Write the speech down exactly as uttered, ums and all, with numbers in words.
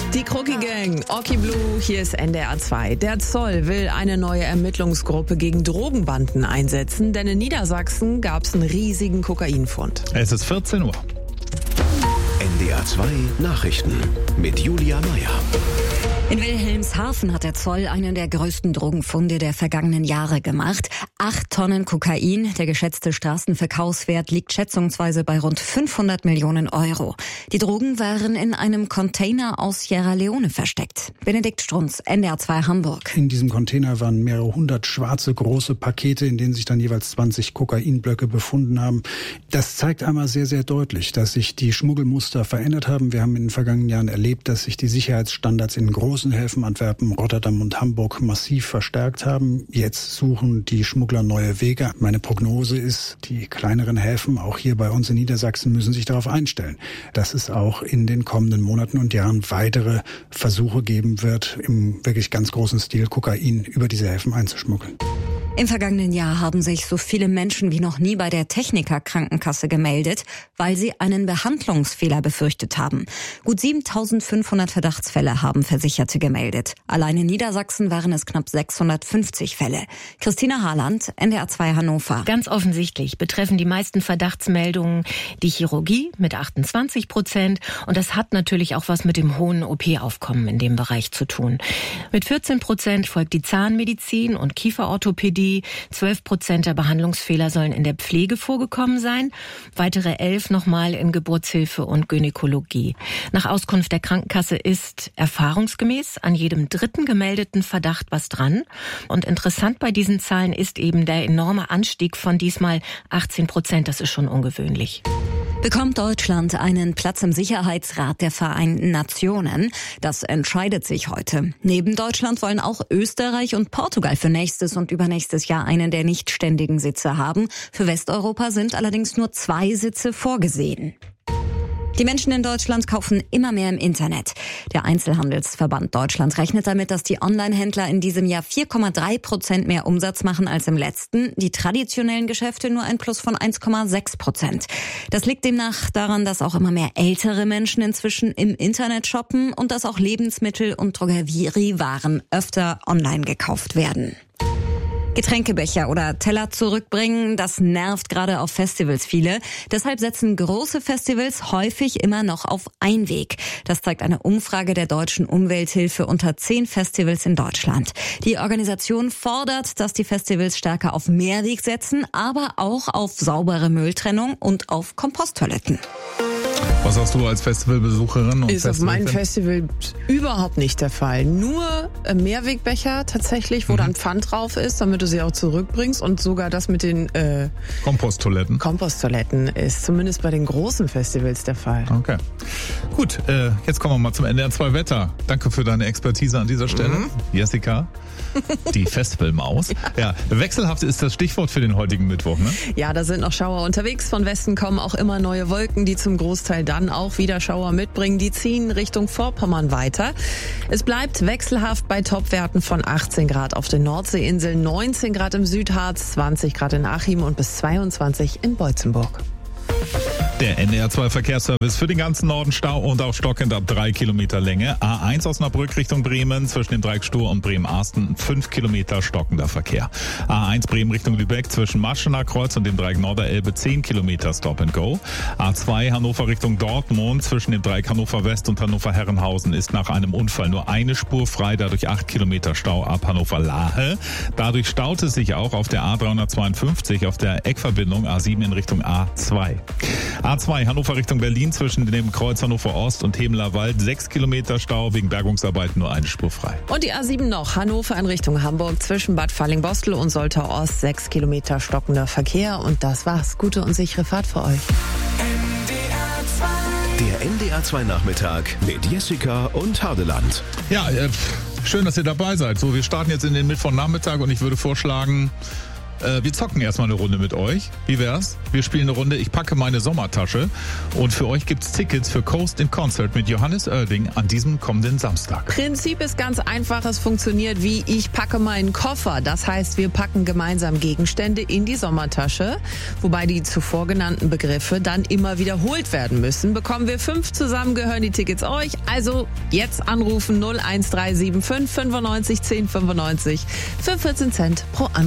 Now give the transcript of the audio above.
Die Krucki Gang, Oki Blue, hier ist N D R zwei. Der Zoll will eine neue Ermittlungsgruppe gegen Drogenbanden einsetzen, denn in Niedersachsen gab es einen riesigen Kokainfund. Es ist vierzehn Uhr. N D R zwei Nachrichten mit Julia Meyer. In Wilhelmshaven hat der Zoll einen der größten Drogenfunde der vergangenen Jahre gemacht. Acht Tonnen Kokain. Der geschätzte Straßenverkaufswert liegt schätzungsweise bei rund fünfhundert Millionen Euro. Die Drogen waren in einem Container aus Sierra Leone versteckt. Benedikt Strunz, N D R zwei Hamburg. In diesem Container waren mehrere hundert schwarze große Pakete, in denen sich dann jeweils zwanzig Kokainblöcke befunden haben. Das zeigt einmal sehr, sehr deutlich, dass sich die Schmuggelmuster verändert haben. Wir haben in den vergangenen Jahren erlebt, dass sich die Sicherheitsstandards in großen Häfen Antwerpen, Rotterdam und Hamburg massiv verstärkt haben. Jetzt suchen die Schmuggler neue Wege. Meine Prognose ist, die kleineren Häfen, auch hier bei uns in Niedersachsen, müssen sich darauf einstellen, dass es auch in den kommenden Monaten und Jahren weitere Versuche geben wird, im wirklich ganz großen Stil Kokain über diese Häfen einzuschmuggeln. Im vergangenen Jahr haben sich so viele Menschen wie noch nie bei der Techniker Krankenkasse gemeldet, weil sie einen Behandlungsfehler befürchtet haben. Gut siebentausendfünfhundert Verdachtsfälle haben Versicherte gemeldet. Allein in Niedersachsen waren es knapp sechshundertfünfzig Fälle. Christina Harland, N D R zwei Hannover. Ganz offensichtlich betreffen die meisten Verdachtsmeldungen die Chirurgie mit achtundzwanzig Prozent. Und das hat natürlich auch was mit dem hohen O P-Aufkommen in dem Bereich zu tun. Mit vierzehn Prozent folgt die Zahnmedizin und Kieferorthopädie. zwölf Prozent der Behandlungsfehler sollen in der Pflege vorgekommen sein, weitere elf nochmal in Geburtshilfe und Gynäkologie. Nach Auskunft der Krankenkasse ist erfahrungsgemäß an jedem dritten gemeldeten Verdacht was dran. Und interessant bei diesen Zahlen ist eben der enorme Anstieg von diesmal achtzehn Prozent. Das ist schon ungewöhnlich. Bekommt Deutschland einen Platz im Sicherheitsrat der Vereinten Nationen? Das entscheidet sich heute. Neben Deutschland wollen auch Österreich und Portugal für nächstes und übernächstes Jahr einen der nicht ständigen Sitze haben. Für Westeuropa sind allerdings nur zwei Sitze vorgesehen. Die Menschen in Deutschland kaufen immer mehr im Internet. Der Einzelhandelsverband Deutschland rechnet damit, dass die Online-Händler in diesem Jahr vier Komma drei Prozent mehr Umsatz machen als im letzten. Die traditionellen Geschäfte nur ein Plus von eins Komma sechs Prozent. Das liegt demnach daran, dass auch immer mehr ältere Menschen inzwischen im Internet shoppen und dass auch Lebensmittel und Drogeriewaren öfter online gekauft werden. Getränkebecher oder Teller zurückbringen, das nervt gerade auf Festivals viele. Deshalb setzen große Festivals häufig immer noch auf Einweg. Das zeigt eine Umfrage der Deutschen Umwelthilfe unter zehn Festivals in Deutschland. Die Organisation fordert, dass die Festivals stärker auf Mehrweg setzen, aber auch auf saubere Mülltrennung und auf Komposttoiletten. Was hast du als Festivalbesucherin? Und Ist auf meinem Festival überhaupt nicht der Fall. Nur Mehrwegbecher tatsächlich, wo mhm. dann Pfand drauf ist, damit du sie auch zurückbringst. Und sogar das mit den äh, Komposttoiletten. Komposttoiletten ist zumindest bei den großen Festivals der Fall. Okay. Gut, äh, jetzt kommen wir mal zum N D R zwei Wetter. Danke für deine Expertise an dieser Stelle. Mhm. Jessica, die Festivalmaus. Ja. ja, wechselhaft ist das Stichwort für den heutigen Mittwoch, ne? Ja, da sind noch Schauer unterwegs. Von Westen kommen auch immer neue Wolken, die zum Großteil dann auch wieder Schauer mitbringen. Die ziehen Richtung Vorpommern weiter. Es bleibt wechselhaft bei Topwerten von achtzehn Grad auf den Nordseeinseln, neunzehn Grad im Südharz, zwanzig Grad in Achim und bis zweiundzwanzig in Beutzenburg. Der N D R zwei Verkehrsservice für den ganzen Norden Stau und auch stockend ab drei Kilometer Länge. A eins Osnabrück Richtung Bremen zwischen dem Dreieck Stur und Bremen-Arsten fünf Kilometer stockender Verkehr. A eins Bremen Richtung Lübeck zwischen Maschener Kreuz und dem Dreieck Norderelbe zehn Kilometer Stop and Go. A zwei Hannover Richtung Dortmund zwischen dem Dreieck Hannover West und Hannover Herrenhausen ist nach einem Unfall nur eine Spur frei, dadurch acht Kilometer Stau ab Hannover Lahe. Dadurch staut es sich auch auf der A dreihundertzweiundfünfzig auf der Eckverbindung A sieben in Richtung A zwei. A zwei Hannover Richtung Berlin zwischen dem Kreuz Hannover Ost und Hemeler Wald sechs Kilometer Stau, wegen Bergungsarbeiten nur eine Spur frei. Und die A sieben noch, Hannover in Richtung Hamburg zwischen Bad Falling-Bostel und Soltau Ost sechs Kilometer stockender Verkehr. Und das war's. Gute und sichere Fahrt für euch. Der N D R zwei Nachmittag mit Jessica und Hardeland. Ja, äh, schön, dass ihr dabei seid. So, wir starten jetzt in den Mittwochnachmittag und ich würde vorschlagen, Äh, wir zocken erstmal eine Runde mit euch. Wie wär's? Wir spielen eine Runde, ich packe meine Sommertasche. Und für euch gibt's Tickets für Coast in Concert mit Johannes Oerding an diesem kommenden Samstag. Prinzip ist ganz einfach. Es funktioniert wie ich packe meinen Koffer. Das heißt, wir packen gemeinsam Gegenstände in die Sommertasche. Wobei die zuvor genannten Begriffe dann immer wiederholt werden müssen. Bekommen wir fünf zusammen, gehören die Tickets euch. Also jetzt anrufen null eins drei sieben fünf fünfundneunzig zehn fünfundneunzig für vierzehn Cent pro Anruf.